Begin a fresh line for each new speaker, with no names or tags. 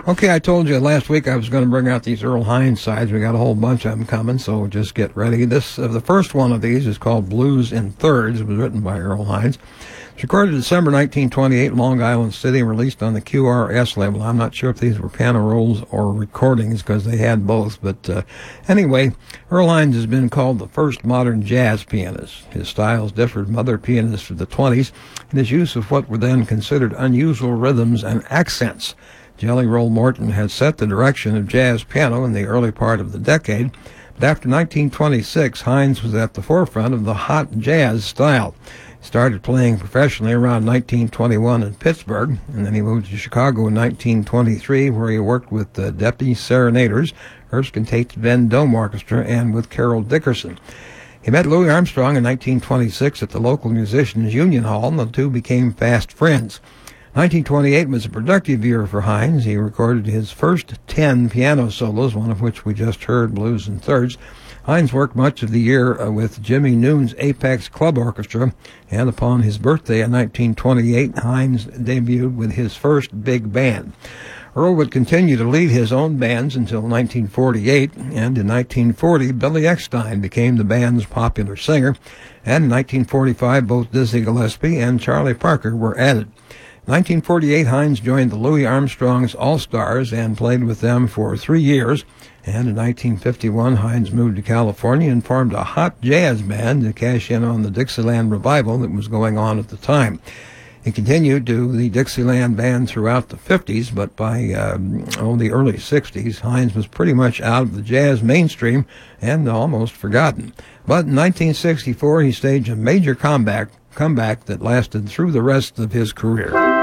Okay, I told you last week I was going to bring out these Earl Hines sides. We got a whole bunch of them coming, so just get ready. The first one of these is called Blues in Thirds. It was written by Earl Hines. It's recorded December 1928 in Long Island City, released on the QRS label. I'm not sure if these were piano rolls or recordings because they had both. But anyway, Earl Hines has been called the first modern jazz pianist. His styles differed from other pianists of the 20s in his use of what were then considered unusual rhythms and accents. Jelly Roll Morton had set the direction of jazz piano in the early part of the decade, but after 1926, Hines was at the forefront of the hot jazz style. He started playing professionally around 1921 in Pittsburgh, and then he moved to Chicago in 1923, where he worked with the Deputy Serenaders, Erskine Tate's Vendome Orchestra, and with Carol Dickerson. He met Louis Armstrong in 1926 at the local Musicians Union Hall, and the two became fast friends. 1928 was a productive year for Hines. He recorded his first 10 piano solos, one of which we just heard, Blues in Thirds. Hines worked much of the year with Jimmy Noon's Apex Club Orchestra, and upon his birthday in 1928, Hines debuted with his first big band. Earl would continue to lead his own bands until 1948, and in 1940, Billy Eckstine became the band's popular singer, and in 1945, both Dizzy Gillespie and Charlie Parker were added. In 1948, Hines joined the Louis Armstrong's All-Stars and played with them for 3 years. And in 1951, Hines moved to California and formed a hot jazz band to cash in on the Dixieland revival that was going on at the time. He continued to the Dixieland band throughout the 50s, but by the early 60s, Hines was pretty much out of the jazz mainstream and almost forgotten. But in 1964, he staged a major comeback that lasted through the rest of his career.